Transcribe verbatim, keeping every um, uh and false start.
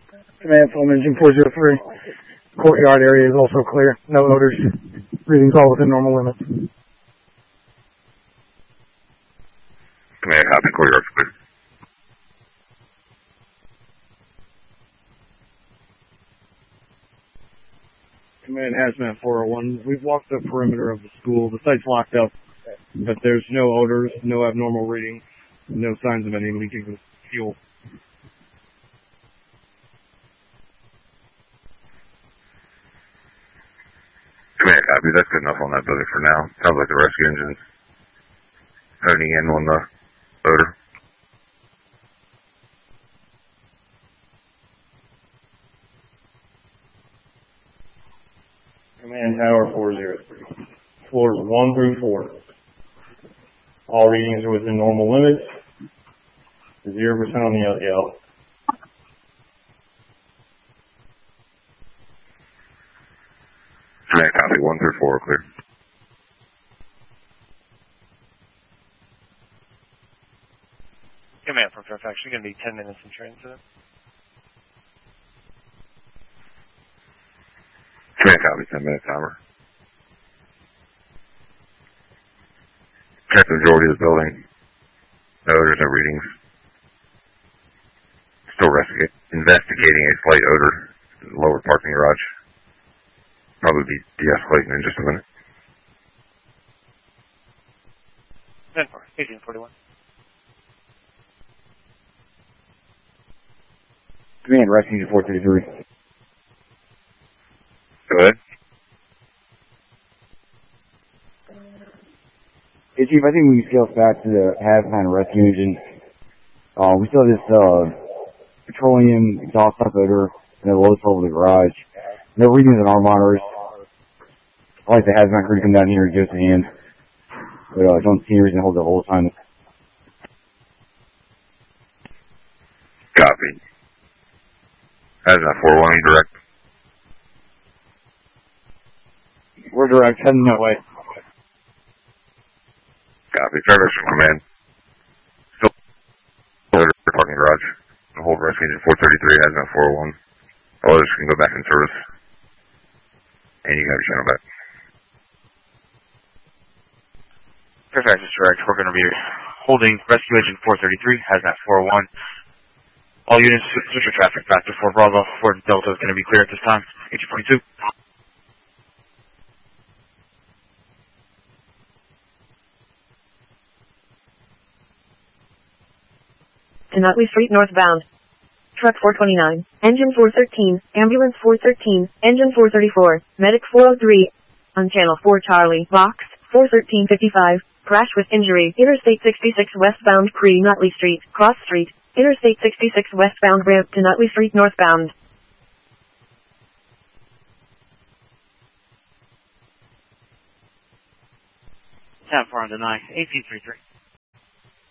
Command Film Engine four zero three. Courtyard area is also clear. No odors. Readings all within normal limits. Command, copy. Courtyard's clear. Command Hazmat four oh one. We've walked the perimeter of the school. The site's locked up, but there's no odors, no abnormal readings, no signs of any leaking of fuel. Command, copy. That's good enough on that building for now. Sounds like the rescue engine's honing in on the odor. Command Tower four zero three. Floors one through four. All readings are within normal limits. zero percent on the L E L. Command, copy. one through four, clear. Command from Fairfax, you're going to be ten minutes in transit. Command, copy. ten minute timer. Check the majority of the building. No odors, no readings. Still investigating a slight odor in the lower parking garage. Probably be de-escalating in just a minute. ten four, eighteen forty-one. Command, rescue four thirty-three. Go ahead. Hey, Chief, I think we can scale us back to the hazmat and rescue engine. Uh, we still have this uh, petroleum exhaust pipe odor in the lowest level of the garage. No readings on our monitors. I'd like the hazmat crew to come down here and give us a hand. But I uh, don't see any reason to hold the whole time. Copy. Hazmat four one, direct. We're direct, heading that way. Copy. Fairfax from command. Still odor parking garage. The whole rescue engine four thirty-three, hazmat four oh one. All others can go back in service. And you can have your channel back. Fairfax is direct. We're going to be holding rescue engine four thirty-three, hazmat four oh one. All units switch your traffic back to Fort Bravo. Fort Delta is going to be clear at this time. eighteen forty-two. To Nutley Street northbound. Truck four twenty-nine, engine four thirteen, ambulance four thirteen, engine four thirty-four, medic four oh three, on channel four Charlie, box four thirteen fifty-five, crash with injury, Interstate sixty-six westbound pre Nutley Street, cross street, Interstate sixty-six westbound ramp to Nutley Street northbound. ten four on deny, eighteen thirty-three.